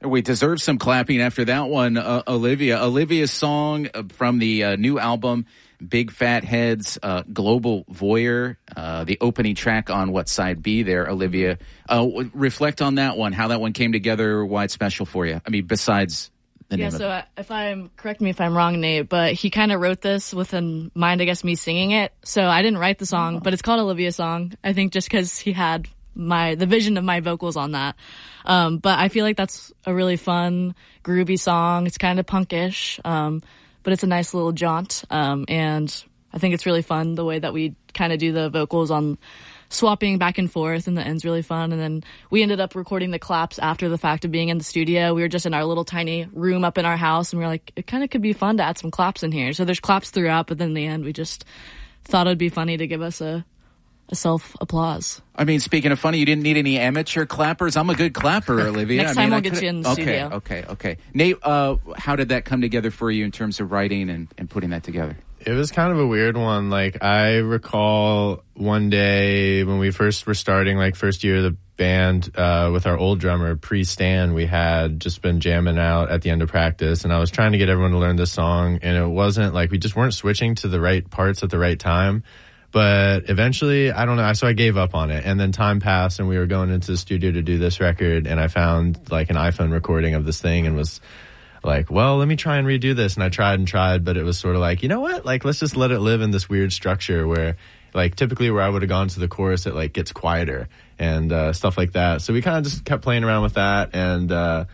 We deserve some clapping after that one, Olivia. Olivia's song from the new album, Big Fat Heads, Global Voyeur, the opening track on what side B there, Olivia. Reflect on that one, how that one came together, why it's special for you. I mean, besides the name of it. Correct me if I'm wrong, Nate, but he kind of wrote this with in mind, I guess, me singing it. So I didn't write the song, but it's called Olivia's Song. I think just because he had the vision of my vocals on that. But I feel like that's a really fun, groovy song. It's kind of punkish, but it's a nice little jaunt. And I think it's really fun the way that we kind of do the vocals on swapping back and forth, and the end's really fun. And then we ended up recording the claps after the fact of being in the studio. We were just in our little tiny room up in our house, and we were like, it kind of could be fun to add some claps in here. So there's claps throughout, but then in the end, we just thought it'd be funny to give us a self-applause. I mean, speaking of funny, you didn't need any amateur clappers. I'm a good clapper, Olivia. Next time we'll get you in the studio. Okay. Nate, how did that come together for you in terms of writing and putting that together? It was kind of a weird one. Like, I recall one day when we first were starting, like, first year of the band, with our old drummer, Pre-Stan, we had just been jamming out at the end of practice, and I was trying to get everyone to learn this song, and it wasn't, like, we just weren't switching to the right parts at the right time. But eventually, I don't know, so I gave up on it. And then time passed, and we were going into the studio to do this record, and I found, like, an iPhone recording of this thing and was like, well, let me try and redo this. And I tried, but it was sort of like, you know what? Like, let's just let it live in this weird structure where, like, typically where I would have gone to the chorus, it, like, gets quieter and stuff like that. So we kind of just kept playing around with that. And,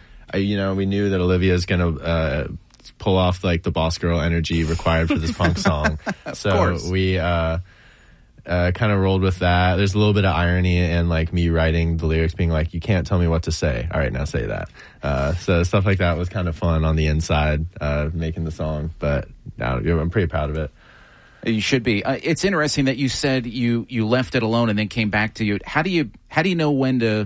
we knew that Olivia's going to pull off, like, the boss girl energy required for this punk song. So we kind of rolled with that. There's a little bit of irony in, like, me writing the lyrics being like, you can't tell me what to say. All right, now say that. So stuff like that was kind of fun on the inside, making the song. But I'm pretty proud of it. You should be. It's interesting that you said you left it alone and then came back to you. How do you know when to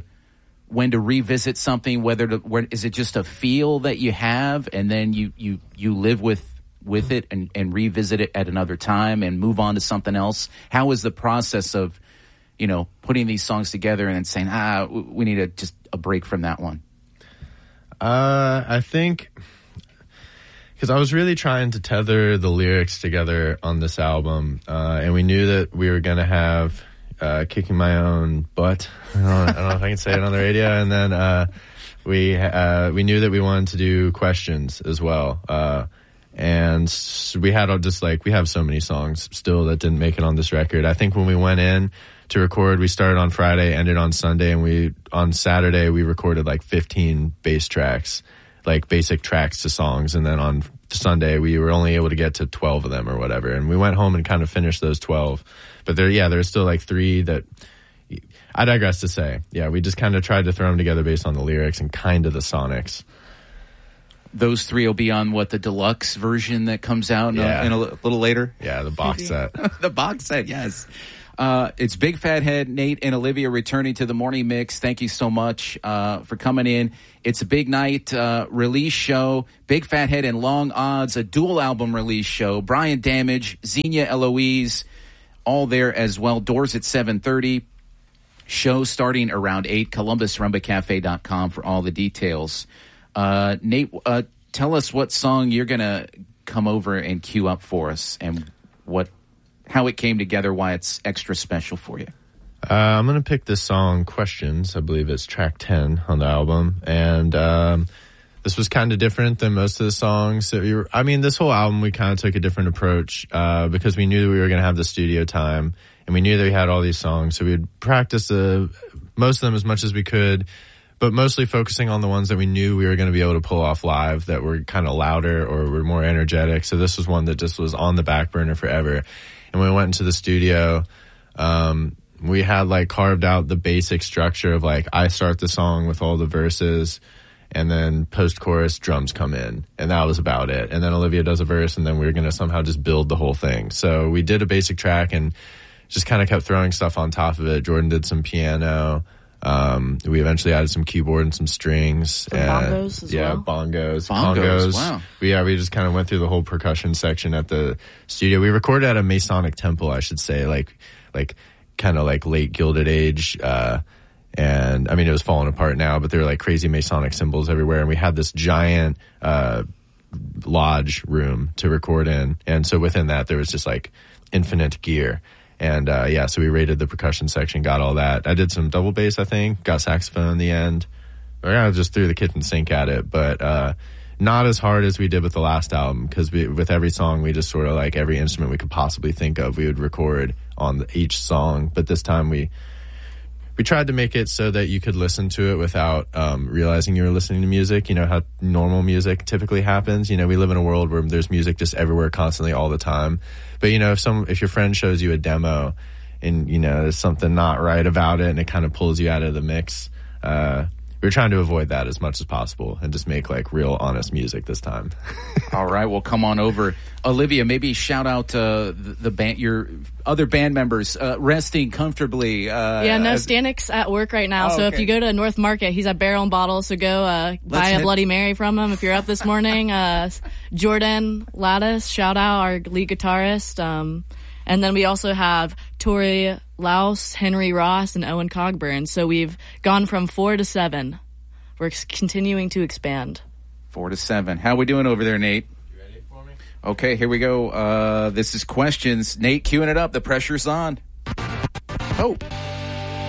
revisit something? Is it just a feel that you have, and then you live with it and revisit it at another time and move on to something else? How is the process of, putting these songs together and then saying, we need just a break from that one? I think because I was really trying to tether the lyrics together on this album, and we knew that we were going to have Kicking My Own Butt. I don't know if I can say it on the radio. And then we knew that we wanted to do Questions as well. And we had we have so many songs still that didn't make it on this record. I think when we went in to record, we started on Friday, ended on Sunday, and on Saturday we recorded like 15 bass tracks, like basic tracks to songs. And then on Sunday we were only able to get to 12 of them or whatever. And we went home and kind of finished those 12. But there's still like 3 that I digress to say. Yeah, we just kind of tried to throw them together based on the lyrics and kind of the sonics. Those 3 will be on the deluxe version that comes out in a little later? Yeah, the box set. The box set, yes. It's Big Fat Head, Nate and Olivia returning to the morning mix. Thank you so much for coming in. It's a big night release show. Big Fat Head and Long Odds, a dual album release show. Brian Damage, Xenia Eloise, all there as well. Doors at 7:30. Show starting around 8. ColumbusRumbaCafe.com for all the details. Nate, tell us what song you're going to come over and cue up for us, and how it came together, why it's extra special for you. I'm going to pick this song, Questions. I believe it's track 10 on the album. And this was kind of different than most of the songs that this whole album, we kind of took a different approach because we knew that we were going to have the studio time, and we knew that we had all these songs. So we'd practice most of them as much as we could, but mostly focusing on the ones that we knew we were going to be able to pull off live that were kind of louder or were more energetic. So this was one that just was on the back burner forever. And when we went into the studio, we had carved out the basic structure of I start the song with all the verses, and then post-chorus drums come in, and that was about it. And then Olivia does a verse, and then we were going to somehow just build the whole thing. So we did a basic track and just kind of kept throwing stuff on top of it. Jordan did some piano. We eventually added some keyboard and some strings. Bongos as well? Bongos. Wow. We just kind of went through the whole percussion section at the studio. We recorded at a Masonic temple, I should say, kind of late Gilded Age, And I mean, it was falling apart now, but there were like crazy Masonic symbols everywhere. And we had this giant, lodge room to record in. And so within that, there was just like infinite gear. And, so we raided the percussion section, got all that. I did some double bass, I think, got saxophone in the end. I just threw the kitchen sink at it, but, not as hard as we did with the last album, because with every song, we just sort of like every instrument we could possibly think of, we would record on each song. But this time we tried to make it so that you could listen to it without realizing you were listening to music. You know how normal music typically happens. You know, we live in a world where there's music just everywhere constantly all the time. But, you know, if your friend shows you a demo and, you know, there's something not right about it and it kind of pulls you out of the mix, we're trying to avoid that as much as possible and just make like real honest music this time. All right, well, come on over. Olivia, maybe shout out the band, your other band members resting comfortably. Stanic's at work right now. So if you go to North Market, he's at Barrel and Bottle. So go buy a Bloody Mary from him if you're up this morning. Jordan Lattice, shout out, our lead guitarist. And then we also have Tori Laus, Henry Ross, and Owen Cogburn. So we've gone from 4 to 7. We're continuing to expand. 4 to 7. How we doing over there, Nate? You ready for me? Okay, here we go. This is questions. Nate, queuing it up. The pressure's on. Oh.